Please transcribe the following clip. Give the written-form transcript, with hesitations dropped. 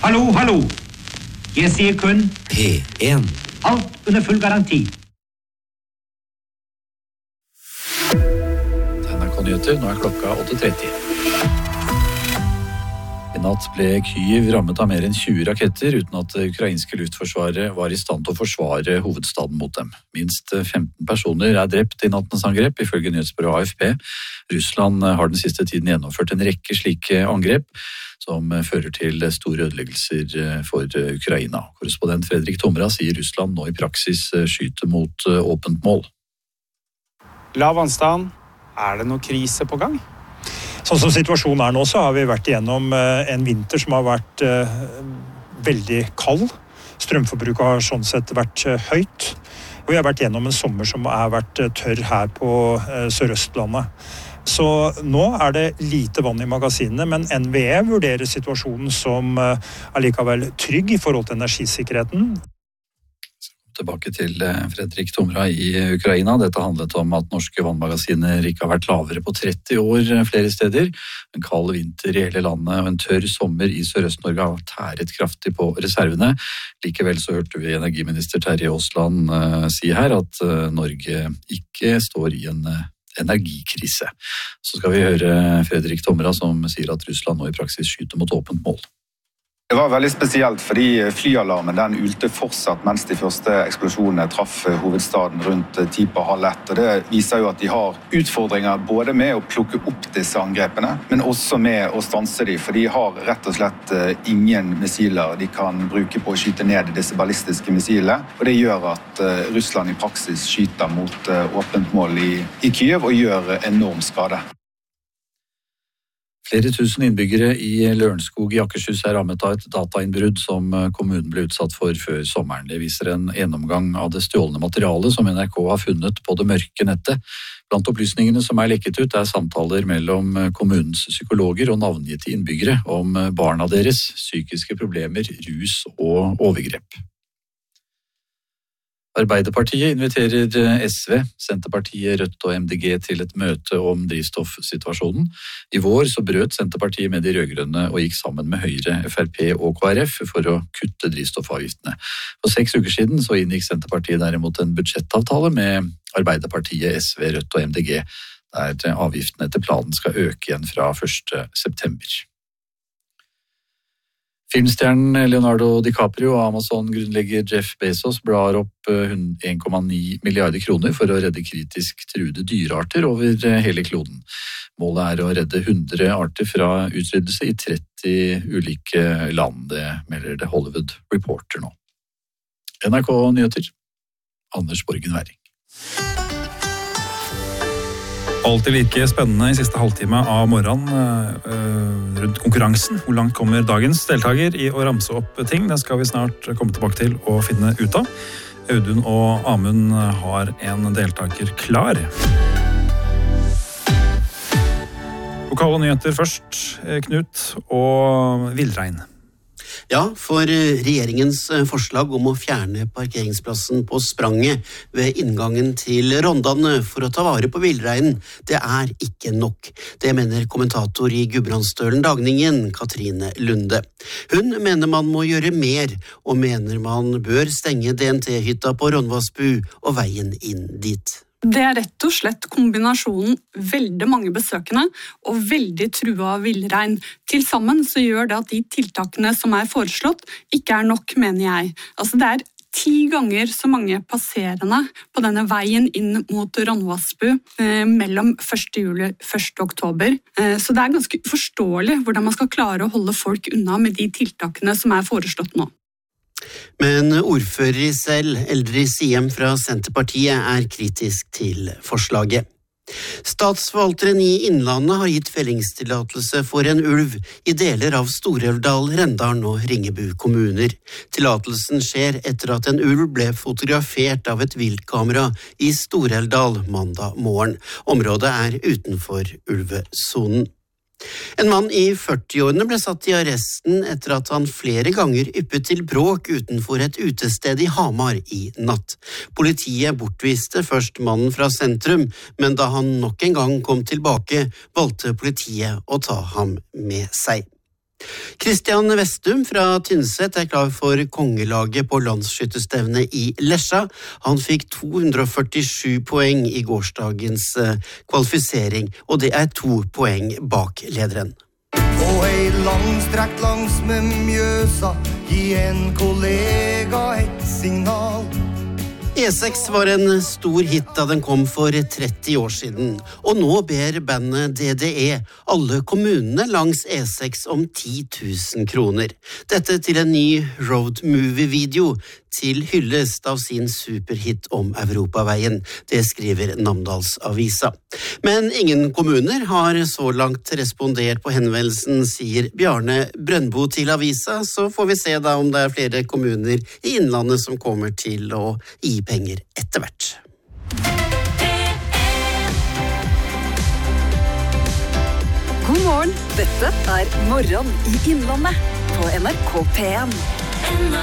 Hallo, hallo. Jeg sier kun P1. alt under full garanti. NRK-nyheter, nå klokka 8:30. I natt ble Kyiv rammet av mer enn 20 raketter uten at det ukrainske luftforsvaret var i stand til å forsvare hovedstaden mot dem. Minst 15 personer drept i nattens angrep, ifølge nyhetsbyrået AFP. Russland har den siste tiden gjennomført en rekke slike angrep, som fører til store ødeleggelser for Ukraina. Korrespondent Fredrik Tomra sier Russland nå i praksis skyter mot åpent mål. Lav vannstand. Det noe krise på gang? Sånn som situasjonen nå, så har vi vært igjennom en vinter som har vært veldig kald. Strømforbruket har sånn sett vært høyt. Og vi har vært igjennom en sommer som har vært tørr her på Sørøstlandet. Så nå det lite vann i magasinene, men NVE vurderer situasjonen som allikevel trygg i forhold til energisikkerheten. Tilbake til Fredrik Tomra i Ukraina. Dette handlet om at norske vannmagasiner ikke har vært lavere på 30 år flere steder. En kald vinter i hele landet og en tørr sommer i Sørøst-Norge har tæret kraftig på reservene. Likevel så hørte vi energiminister Terje Aasland si her at Norge ikke står i en energikrise. Så skal vi høre Fredrik Tomra som sier at Russland nå i praksis skyter mot åpent mål. Det var veldig spesielt fordi flyalarmen den ulte fortsatt mens de første eksplosjonene traff hovedstaden rundt 10:30. Og det viser jo at de har utfordringer både med å plukke opp disse angrepene, men også med å stanse dem, for de har rett og slett ingen missiler de kan bruke på å skyte ned disse ballistiske missilene. Og det gjør at Russland i praksis skyter mot åpent mål i Kyiv og gjør enorm skade. Flere tusen innbyggere i Lørenskog i Akershus rammet av et datainnbrudd som kommunen ble utsatt for før sommeren. Det viser en gjennomgang av det stjålne materialet som NRK har funnet på det mørke nettet. Blant opplysningene som lekket ut samtaler mellom kommunens psykologer og navngitte innbyggere om barna deres, psykiske problemer, rus og overgrep. Arbeiderpartiet inviterer SV, Senterpartiet, Rødt og MDG til et møte om drivstoffsituasjonen. I vår så brøt Senterpartiet med de rødgrønne og gikk sammen med Høyre, FrP og KrF for å kutte drivstoffavgiftene. For 6 uker siden så inngikk Senterpartiet derimot en budsjettavtale med Arbeiderpartiet, SV, Rødt og MDG, der avgiftene etter planen skal øke igjen fra 1. september. Filmstjernen Leonardo DiCaprio og Amazon-grunnlegger Jeff Bezos blar opp 1,9 milliarder kroner for å redde kritisk truede dyrearter over hele kloden. Målet å redde 100 arter fra utryddelse i 30 ulike land, det melder The Hollywood Reporter nå. NRK Nyheter, Anders Borgen Werring. Alltid like spennende i siste halvtime av morgenen rundt konkurransen. Hvor langt kommer dagens deltaker i å ramse opp ting? Det skal vi snart komme tilbake til og finne ut av. Audun og Amund har en deltaker klar. Lokale nyheter først, Knut, og villrein. Ja, for regjeringens forslag om å fjerne parkeringsplassen på Spranget ved inngangen til Rondane for å ta vare på villreinen, det ikke nok. Det mener kommentator i Gudbrandsdølen Dagningen, Katrine Lunde. Hun mener man må gjøre mer, og mener man bør stenge DNT-hytta på Ronvassbu og veien inn dit. Det rett og slett kombinasjonen veldig mange besøkende og veldig trua av villrein. Til sammen så gjør det at de tiltakene som foreslått ikke nok, mener jeg. Altså det 10 ganger så mange passerende på denne veien inn mot Ronvassbu mellom 1. juli og 1. oktober. Så det ganske uforståelig hvordan man skal klare å holde folk unna med de tiltakene som foreslått nå. Men ordfører i selv, Eldrid Siem fra Senterpartiet, kritisk til forslaget. Statsforvalteren i Innlandet har gitt fellingstillatelse for en ulv i deler av Stor-Elvdal, Rendalen og Ringebu kommuner. Tillatelsen skjer etter at en ulv ble fotografert av et viltkamera i Stor-Elvdal mandag morgen. Området utenfor ulvesonen. En mann i 40-årene ble satt i arresten etter at han flere ganger yppet til bråk utenfor et utested i Hamar i natt. Politiet bortviste først mannen fra sentrum, men da han nok en gang kom tilbake, valgte politiet å ta ham med seg. Kristian Vestum fra Tynset er klar for kongelaget på landsskytterstevnet i Lesja. Han fikk 247 poeng i gårsdagens kvalifisering, og det er 2 poeng bak lederen. På ei langstrekt langs med Mjøsa, gi en kollega et signal. E6 var en stor hit da den kom for 30 år siden, og nå ber bandet DDE alle kommunene langs E6 om 10 000 kroner. Dette til en ny road movie-video til hyllest av sin superhit om Europaveien. Det skriver Namdalsavisa. Men ingen kommuner har så langt respondert på henvendelsen, sier Bjarne Brøndbo til avisa, så får vi se da om det er flere kommuner i Innlandet som kommer til å gi penger etter hvert. God morgen, dette er Morgen i Innlandet på NRK P1.